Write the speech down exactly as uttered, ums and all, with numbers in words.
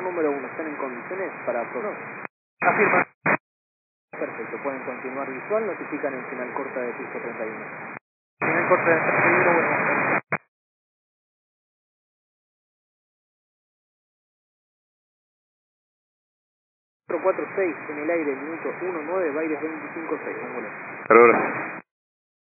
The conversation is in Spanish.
número uno, ¿están en condiciones para aprobar? Afirma. Perfecto, pueden continuar visual, notifican el final corta de piso treinta y uno. Final corta de treinta y uno, bueno. cuatro cuatro seis en el aire, minuto uno nueve, Baires veinticinco seis, ángulo. Hasta luego.